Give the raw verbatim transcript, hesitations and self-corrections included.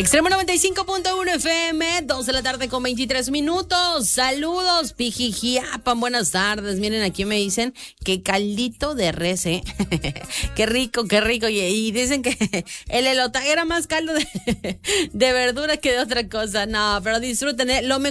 Extremo noventa y cinco punto uno F M, dos de la tarde con veintitrés minutos. Saludos, Pijijiapan, buenas tardes. Miren, aquí me dicen que caldito de res, ¿eh? Qué rico, qué rico. Y, y dicen que el elote era más caldo de, de verdura que de otra cosa. No, pero disfruten, ¿eh? Lo mejor